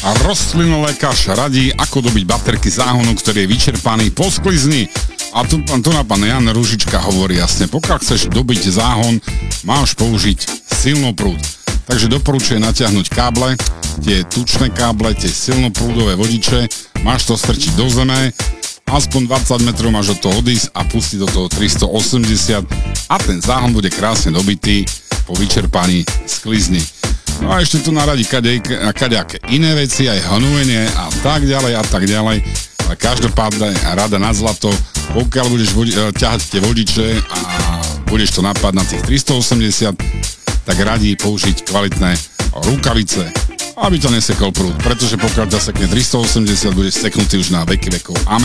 A rostlinolékař radí, ako dobiť baterky záhonu, ktorý je vyčerpaný po sklizni. A tu na pán Jan Ružička hovorí jasne, pokiaľ chceš dobiť záhon, máš použiť silnoprúd. Takže doporučuje natiahnuť káble, tie tučné káble, tie silnoprúdové vodiče, máš to strčiť do zeme, aspoň 20 metrov máš od toho odísť a pustiť do toho 380 a ten záhon bude krásne dobitý po vyčerpaní sklizni. No a ešte tu naradí kadejaké iné veci, aj hnojenie a tak ďalej a tak ďalej. Ale každopádne rada na zlato, pokiaľ budeš ťahať tie vodiče a budeš to napáť na tých 380, tak radí použiť kvalitné rukavice, aby to nesekol prúd. Pretože pokiaľ ťa sekne 380, budeš seknutý už na veky vekov. Amen.